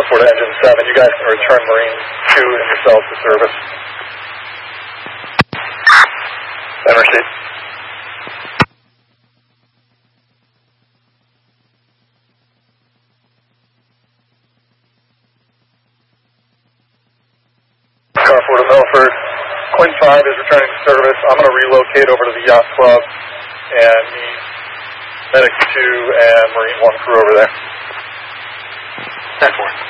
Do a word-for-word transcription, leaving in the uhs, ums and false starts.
four to engine seven. You guys can return Marine two and yourselves to service. And receive. Car four to Milford. Quinn five is returning to service. I'm going to relocate over to the Yacht Club and meet Medic two and Marine one crew over there. ten four.